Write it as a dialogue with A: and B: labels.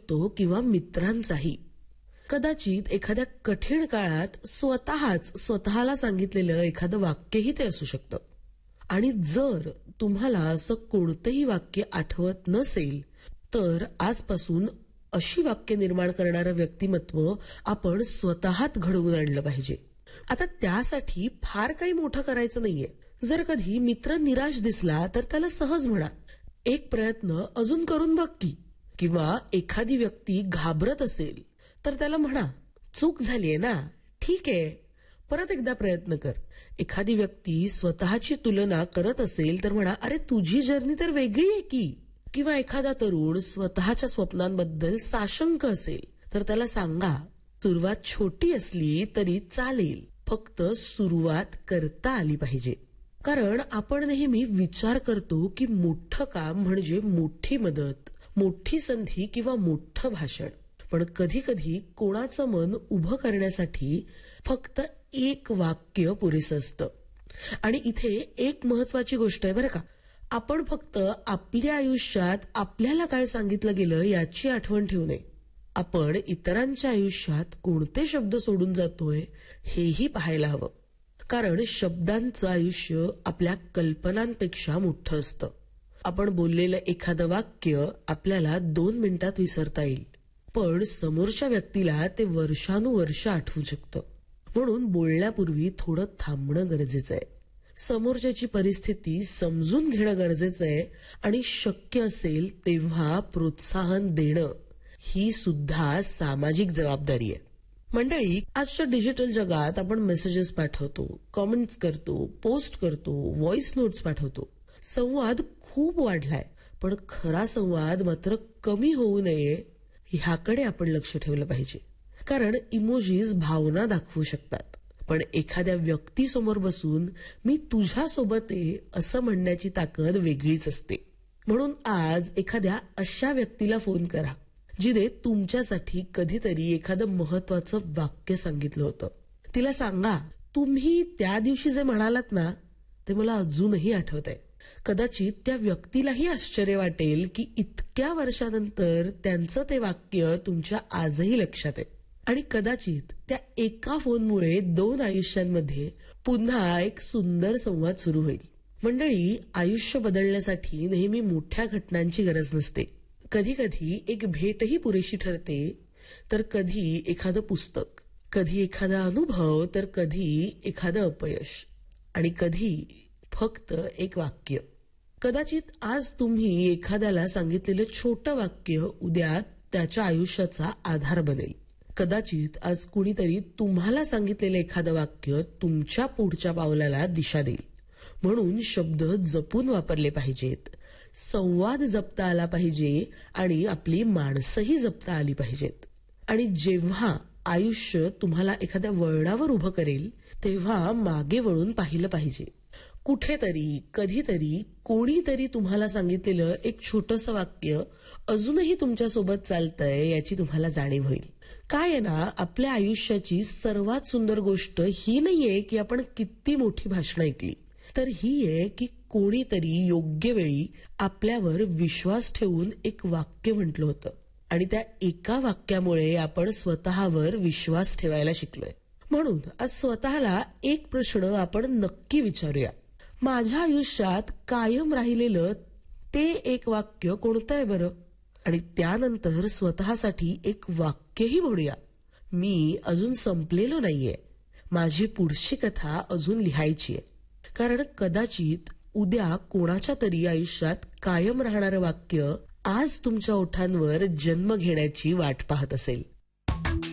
A: शकतो किंवा मित्रांचाही. कदाचित एखाद्या कठीण काळात स्वतःला सांगितलेलं एखादं वाक्यही ते असू शकतं. आणि जर तुम्हाला असं कोणतंही वाक्य आठवत नसेल तर आजपासून अशी वाक्य निर्माण करणारं व्यक्तिमत्व आपण स्वतःत घडवून आणलं पाहिजे. आता त्यासाठी फार काही मोठं करायचं नाहीये. जर कधी मित्र निराश दिसला तर त्याला सहज म्हणा, एक प्रयत्न अजून करून बघ की. किंवा एखादी व्यक्ती घाबरत असेल तर त्याला म्हणा, चूक झालीये ना, ठीक आहे, परत एकदा प्रयत्न कर. एखादी व्यक्ती स्वतःची तुलना करत असेल तर म्हणा, अरे तुझी जर्नी तर वेगळी आहे की. किंवा एखादा तरुण स्वतःच्या स्वप्नांबद्दल साशंक असेल तर त्याला सांगा, सुरुवात छोटी असली तरी चालेल, फक्त सुरुवात करता आली पाहिजे. कारण आपण नेहमी विचार करतो की मोठं काम म्हणजे मोठी मदत, मोठी संधी किंवा मोठं भाषण. पण कधी कधी कोणाचं मन उभं करण्यासाठी फक्त एक वाक्य पुरेसं असतं. आणि इथे एक महत्वाची गोष्ट आहे बरं का, आपण फक्त आपल्या आयुष्यात आपल्याला काय सांगितलं गेलं याची आठवण ठेवू नये. आपण इतरांच्या आयुष्यात कोणते शब्द सोडून जातोय हेही पाहायला हवं. कारण शब्दांचं आयुष्य आपल्या कल्पनांपेक्षा मोठं असतं. आपण बोललेलं एखादं वाक्य आपल्याला 2 मिनिटात विसरता येईल, पण समोरच्या व्यक्तीला ते वर्षानुवर्ष आठवू शकतं. म्हणून बोलण्यापूर्वी थोडं थांबणं गरजेचं आहे. समोरच्याची परिस्थिती समजून घेणं गरजेचं आहे. आणि शक्य असेल तेव्हा प्रोत्साहन देणं ही सुद्धा सामाजिक जबाबदारी आहे. मंडळी, आजच्या डिजिटल जगात आपण मेसेजेस पाठवतो, कॉमेंट्स करतो, पोस्ट करतो, व्हॉइस नोट्स पाठवतो. संवाद खूप वाढलाय, पण खरा संवाद मात्र कमी होऊ नये ह्याकडे आपण लक्ष ठेवलं पाहिजे. कारण इमोजीज भावना दाखवू शकतात, पण एखाद्या व्यक्तीसमोर बसून मी तुझ्या सोबत आहे असं म्हणण्याची ताकद वेगळीच असते. म्हणून आज एखाद्या अशा व्यक्तीला फोन करा जिने तुमच्यासाठी कधीतरी एखादं महत्वाचं वाक्य सांगितलं होतं. तिला सांगा, तुम्ही त्या दिवशी जे म्हणालात ना ते मला अजूनही आठवत आहे. कदाचित त्या व्यक्तीलाही आश्चर्य वाटेल की इतक्या वर्षानंतर त्यांचं ते वाक्य तुमच्या आजही लक्षात आहे. आणि कदाचित त्या एका फोनमुळे 2 आयुष्यांमध्ये पुन्हा एक सुंदर संवाद सुरू होईल. मंडळी, आयुष्य बदलण्यासाठी नेहमी मोठ्या घटनांची गरज नसते. कधी कधी एक भेटही पुरेशी ठरते, तर कधी एखादं पुस्तक, कधी एखादा अनुभव, तर कधी एखादं अपयश, आणि कधी फक्त एक वाक्य. कदाचित आज तुम्ही एखाद्याला सांगितलेलं छोटं वाक्य उद्या त्याच्या आयुष्याचा आधार बनेल. कदाचित आज कुणीतरी तुम्हाला सांगितलेलं एखादं वाक्य तुमच्या पुढच्या पावलाला दिशा देईल. म्हणून शब्द जपून वापरले पाहिजेत, संवाद जपता आला पाहिजे आणि आपली माणसंही जपता आली पाहिजेत. आणि जेव्हा आयुष्य तुम्हाला एखाद्या वळणावर उभं करेल तेव्हा मागे वळून पाहिलं पाहिजे. कुठेतरी, कधीतरी, कोणीतरी तुम्हाला सांगितलेलं एक छोटंसं वाक्य अजूनही तुमच्यासोबत चालतंय याची तुम्हाला जाणीव होईल. काय आहे ना, आपल्या आयुष्याची सर्वात सुंदर गोष्ट ही नाहीये की आपण किती मोठी भाषणं ऐकली, तर ही आहे की कोणीतरी योग्य वेळी आपल्यावर विश्वास ठेवून एक वाक्य म्हटलं होतं. आणि त्या एका वाक्यामुळे आपण स्वतःवर विश्वास ठेवायला शिकलोय. म्हणून आज स्वतःला एक प्रश्न आपण नक्की विचारूया, माझ्या आयुष्यात कायम राहिलेलं ते एक वाक्य कोणतं आहे बरं? आणि त्यानंतर स्वतःसाठी एक वाक्यही म्हणूया, मी अजून संपलेलो नाहीये, माझी पुढची कथा अजून लिहायची आहे. कारण कदाचित उद्या कोणाच्या तरी आयुष्यात कायम राहणारं वाक्य आज तुमच्या ओठांवर जन्म घेण्याची वाट पाहत असेल.